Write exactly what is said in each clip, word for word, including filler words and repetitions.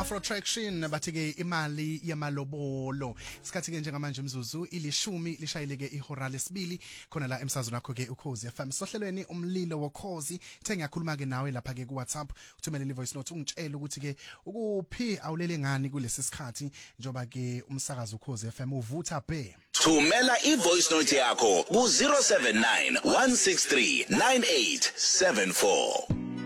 Afro Traction bathi ke imali yamalobolo isikhathi ke njengamanje umzuzu ilishumi lishayileke ihora lesibili khona la emsazweni wakho ke ukhozi F M sohlelweni umlilo wokhozi the ngiyakhuluma ke nawe lapha ke ku WhatsApp uthumele i voice note ungitshela ukuthi ke ukuphi awulele ngani kulesi sikhathi njoba ke umsakazo ukhozi F M uvutha bhe Thumela i voice note yakho ku zero seven nine one six three nine eight seven four.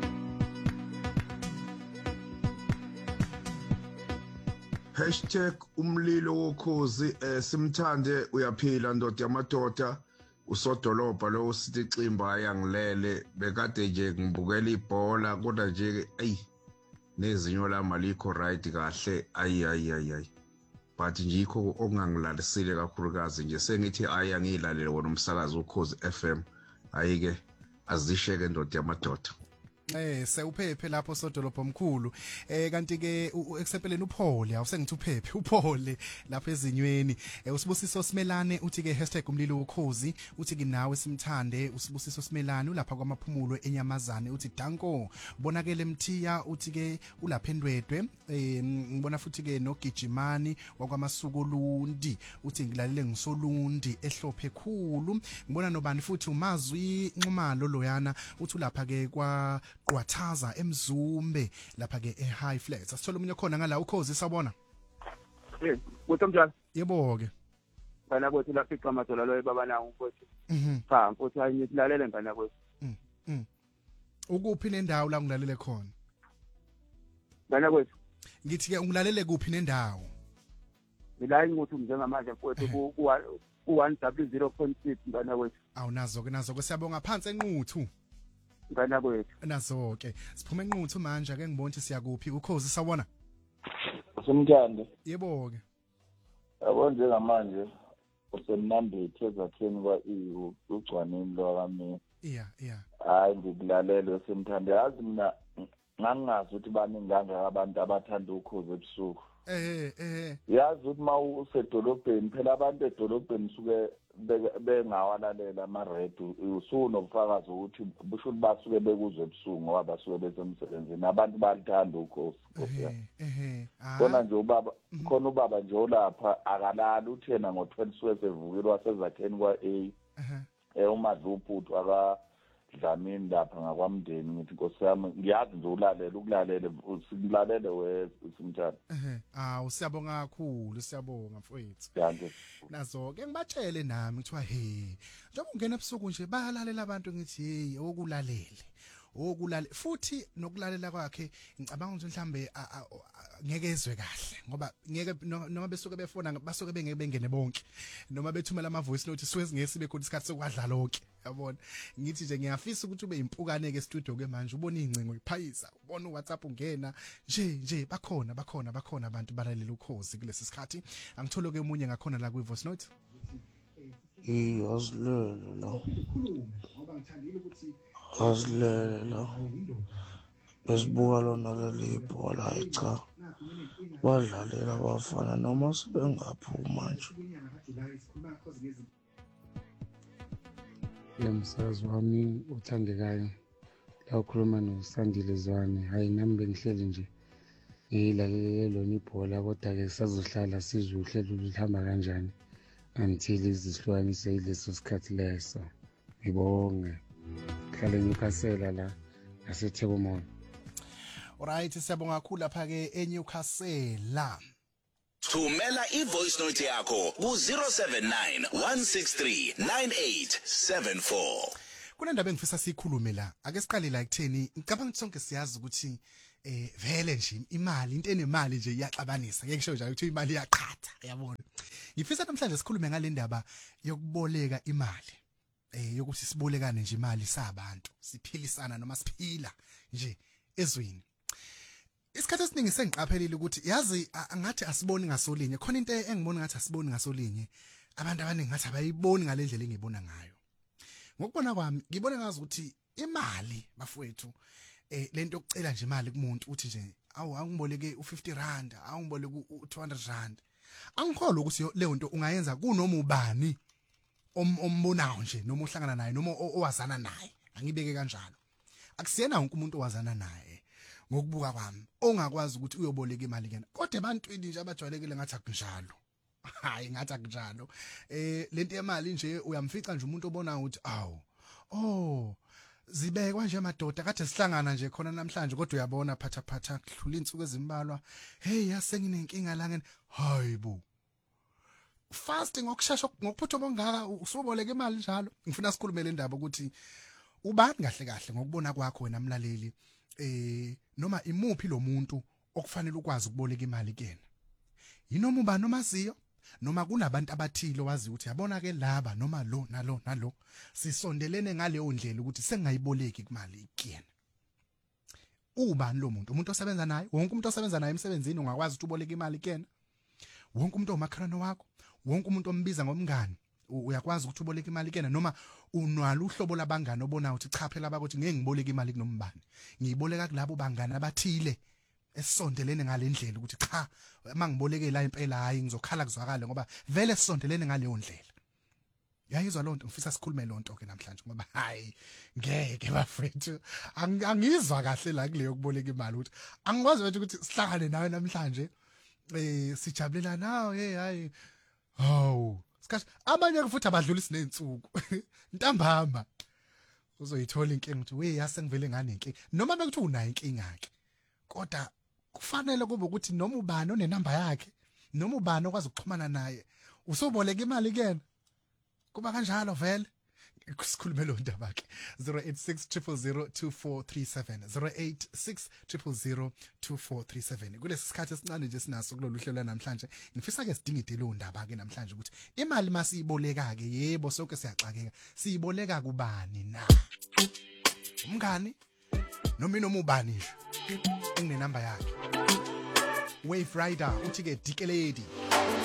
Hashtag umlilo wokhozi eh, simthande uyaphila ndoda yamadoda usodolobha lo sithi ximba ayangilele bekade nje ngibukela ibhola kodwa nje ey nezinyo lami alikho right kahle ayi ayi ayi but nje ikho okungangilalisile kakhulukazi nje sengithi aya ngilalele wona umsakazo ukhozi F M ayike azisheke ndoda yamadoda. Eh sewuphephe lapho sodolopho omkhulu eh kanti ke eksempeleni uPaul awusengithi uphephe uPaul lapha ezinyweni usibusiso simelane uthi ke hashtag umlilo wokhozi uthi ke nawe simthande usibusiso simelane ulapha kwamaphumulo enyamazane uthi danko bonakele mthiya uthi ke ulapha endwedwe eh ngibona futhi ke nogijimani wakwamasuku lundi uthi ngilalele ngisolundi ehlophe khulu ngibona nobani futhi umazwi Nxumalo loyana uthi ulapha ke kwa Qwathaza emzumbe lapha ke eHigh Flats asithola umunye khona ngala ukhozi sabona eh uthomjani yebo ke bana bothi lapha iqhamathola lo baba nawo mfowethu mhm cha mfowethu ayinilalele ngana kwethu mhm ukuphi nendawo la ngilalele khona bana kwethu ngithi ke ungilalele kuphi nendawo ngila inguthi njengamanje mfowethu ku ku one W zero point six bana kwethu awunazo ke nazo ke siyabonga phansi enquthu ngana kwethu nazo ke siphume enquthu manje ake ngibona ukuthi siyakuphi ukhozi sawona Simthande yebo ke yabo njengamanje usemnambithi ezakheni kwa iwu ugcwaneni lwami iya iya hayi ngikulalele Simthande yazi mina ngangazi ukuthi baningi kangaka abantu abathanda ukhozi ebusuku eh eh yazi ukuthi mawusedolobheni phela abantu edolobheni suke bengawalalela ama radio usunobufakazi ukuthi busho ukuthi basuke bekuzwe ebusuku ngoba basuke besemsebenzini abantu balithanda ukhozi ehe khona nje ubaba khona ubaba nje olapha akalala uthena ngo twenty suke evukile wasezakheni kwa A eh umadluphuthi aka Dlamini lapha ngakwamndeni ngithi Nkosi yami ngiyazi nje ulalela ukulalela silalele we Simthande ehe ah usiyabonga kakhulu siyabonga mfowethu yande nazo ke ngibatshele nami kuthiwa he njengoba ungena ebusuku nje bayalalela abantu ngithi hey okulalele okulale futhi nokulalela kwakhe ngicabanga ukuthi mhlambe ngeke ezwe kahle ngoba ngeke noma besuke befona basuke bengeke bengene bonke noma bethumela ama voice note suke singesibe khona isikhathi sokwadla lonke yabona ngithi nje ngiyafisa ukuthi ube impukane ke studio ke manje ubone incingo iphayisa ubone uWhatsApp ungena nje nje bakhona bakhona bakhona abantu balalela ukhozi kulesi sikhathi angithole ke umunye ngakhona la ku voice note eh asilele la asilele la besibuka lona leli bhola cha badlalela abafana noma sebengaphuma nje Yemsazi wami uthandekayo la ukhuluma noSandile Zwane hayi nami bengihleli nje ngilalele lona ibhola kodwa ke sazohlala sizwe uhlelo lihamba kanjani until izihlukanise ileso sikhathi leso ngibonge khale Newcastle la ngaseThekwamona. Alright siyabonga kakhulu lapha ke eNewcastle la Thumela i voice note yakho ku zero seven nine one six three nine eight seven four. Kunendaba engifisa sikhulume la ake siqale la ekutheni ngicabanga ukuthi sonke siyazi ukuthi eh vele nje imali into enemali nje iyaxabanisa ngeke ngisho nje ukuthi imali iyaqhatha yabona ngifisa namhlanje sikhulume ngale ndaba yokuboleka imali eh yokuthi sibolekane nje imali sabantu siphilisana noma siphila nje ezweni isikhathi esiningi sengiqaphelile ukuthi yazi angathi asiboni ngasolinye khona into engibona ngathi asiboni ngasolinye abantu abaningi ngathi abayiboni ngalendlela engibona ngayo ngokubona kwami ngibona ngazi ukuthi imali bafowethu eh lento yokucela nje imali kumuntu uthi nje awu angiboleke u fifty rand angiboleke u two hundred rand angikholwa ukuthi leyo nto ungayenza kunoma ubani ombonayo nje noma uhlangana naye noma owazana naye angibeke kanjalo akusiyena wonke umuntu owazana naye ngokubuka kwami ongakwazi ukuthi uyoboleka imali kena kodwa ebantwini nje abajwayelekile ngathi akunjalo hayi ngathi akunjalo eh lento yemali nje uyamfica nje umuntu obona ukuthi awu oh zibekwa nje madoda kade sihlangana nje khona namhlanje kodwa uyabona phatha phatha kudlula insuku ezimbalwa hey yasenginenkinga la ngene hayibo fasting ngokushasha ngokuphutha bongaka usoboleka imali njalo ngifuna sikhulume le ndaba ukuthi ubani kahle kahle ngokubona kwakho wena mlaleli eh noma imuphi lo muntu okufanele ukwazi ukuboleka imali kena yinoma ubani nomaziyo noma kunabantu abathile wazi ukuthi yabona ke laba noma lo nalo nalo sisondelene ngale ondlela ukuthi sengayiboleki imali kuyena ubani lo muntu umuntu osebenza naye wonke umuntu osebenza naye emsebenzini ungakwazi ukuthi uboleke imali kena wonke umuntu omakhalana wakho wonke umuntu ombiza ngomngane uyakwazi ukuthi uboleke imali kena noma unwala uhlobo labangane obona ukuthi cha phela bakuthi ngeke ngiboleke imali kunombani ngiyiboleka kulabo bangane abathile esondelene ngale ndlela ukuthi cha mangiboleke la impela hayi ngizokhala kuzwakala ngoba vele sisondelene ngale ndlela yayizwa lonto ngifisa sikhulume lonto ke namhlanje ngoba hayi ngeke bafethu angizwa kahle la kuleyo kuboleka imali ukuthi angikwazi manje ukuthi sihlangane nawe namhlanje eh sijabulela nawe hey hayi hawu sikhathi abanye futhi abadlulisi nensuku ntambama uzoyithola inkinga ukuthi we yase ngivele ngane inkinga noma bekuthi unayo inkinga ke kodwa kufanele kube ukuthi noma ubani onenamba yakhe noma ubani okwazi ukuxhumana naye usoboleka imali kena kuba kanjalo vele kusikhulume lo ndaba ke zero eight six zero zero zero two four three seven zero eight six zero zero zero two four three seven kulesi sikhathi esincane nje sinaso kulolu hlelo namhlanje ngifisa ke sidingide lo ndaba ke namhlanje ukuthi imali masiyiboleka ke yebo sonke siyaxakeka siyiboleka kubani na umngani noma noma ubani nje ingine number yakhe Wave Rider uthi ke Dikeledi